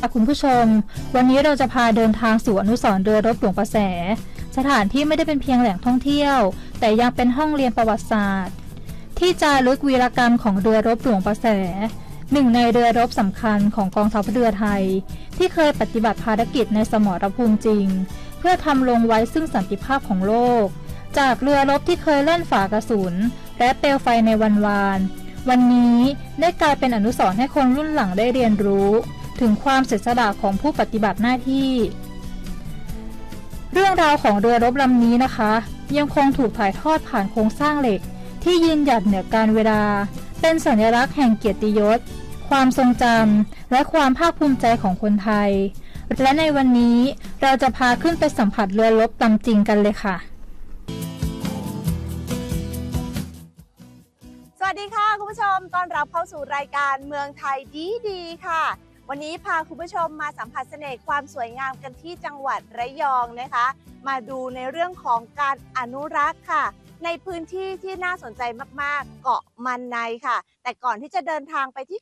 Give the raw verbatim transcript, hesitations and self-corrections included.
คุณผู้ชมวันนี้เราจะพาเดินทางสู่อนุสรณ์เรือรบหลวงประแสสถานที่ไม่ได้เป็นเพียงแหล่งท่องเที่ยวแต่ยังเป็นห้องเรียนประวัติศาสตร์ที่จารึกวีรกรรมของเรือรบหลวงประแสหนึ่งในเรือรบสำคัญของกองทัพเรือไทยที่เคยปฏิบัติภารกิจในสมรภูมิจริงเพื่อทำลงไว้ซึ่งสันติภาพของโลกจากเรือรบที่เคยเล่นฝากระสุนและเปลวไฟในวันวานวันนี้ได้กลายเป็นอนุสรณ์ให้คนรุ่นหลังได้เรียนรู้ถึงความเสียสละของผู้ปฏิบัติหน้าที่เรื่องราวของเรือรบลำนี้นะคะยังคงถูกถ่ายทอดผ่านโครงสร้างเหล็กที่ยืนหยัดเหนือการเวลาเป็นสัญลักษณ์แห่งเกียรติยศความทรงจำและความภาคภูมิใจของคนไทยและในวันนี้เราจะพาขึ้นไปสัมผัสเรือรบลำจริงกันเลยค่ะสวัสดีค่ะคุณผู้ชมต้อนรับเข้าสู่รายการเมืองไทยดีดีค่ะวันนี้พาคุณผู้ชมมาสัมผัสเสน่ห์ความสวยงามกันที่จังหวัดระยองนะคะมาดูในเรื่องของการอนุรักษ์ค่ะในพื้นที่ที่น่าสนใจมากๆเกาะมันในค่ะแต่ก่อนที่จะเดินทางไปที่